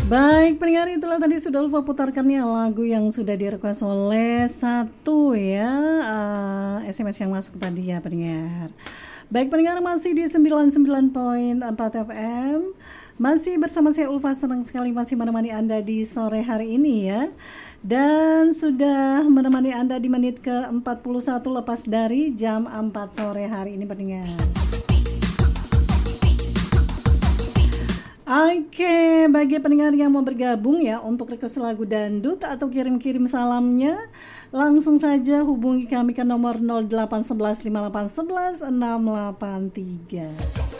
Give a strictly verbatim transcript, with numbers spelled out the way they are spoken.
Baik, pendengar, itulah tadi sudah Ulfa putarkan ya lagu yang sudah direquest oleh satu ya uh, S M S yang masuk tadi ya pendengar. Baik pendengar, masih di sembilan puluh sembilan koma empat F M. Masih bersama saya Ulfa, senang sekali masih menemani Anda di sore hari ini ya. Dan sudah menemani Anda di menit ke empat puluh satu lepas dari jam empat sore hari ini pendengar. Oke, bagi pendengar yang mau bergabung ya untuk request lagu dangdut atau kirim-kirim salamnya, langsung saja hubungi kami ke nomor nol delapan satu satu lima delapan satu satu enam delapan tiga.